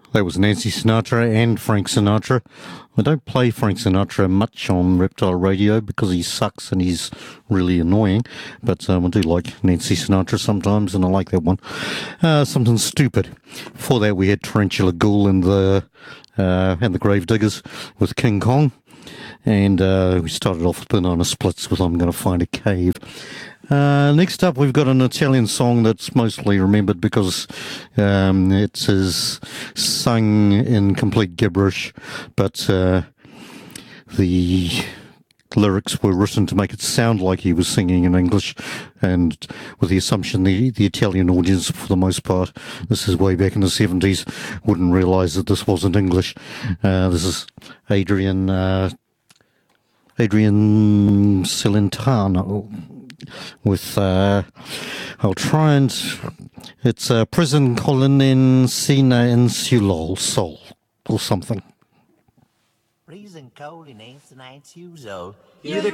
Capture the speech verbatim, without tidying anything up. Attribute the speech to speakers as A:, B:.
A: That was Nancy Sinatra and Frank Sinatra. I don't play Frank Sinatra much on Reptile Radio because he sucks and he's really annoying. But um, I do like Nancy Sinatra sometimes, and I like that one. Uh, something stupid. Before that, we had Tarantula Ghoul and the uh, and the Gravediggers with King Kong. And uh, we started off with Banana Splits with I'm Gonna Find a Cave. Uh, next up, we've got an Italian song that's mostly remembered because um, it is sung in complete gibberish, but uh, the lyrics were written to make it sound like he was singing in English, and with the assumption the, the Italian audience, for the most part, this is way back in the seventies, wouldn't realise that this wasn't English. Uh, this is Adrian uh, Adrian Celentano. With, uh, I'll try and, it's uh, Prison Colin in Sina Insulol Sol, or something.
B: Prison Colin in Sina Insulol.
C: You're the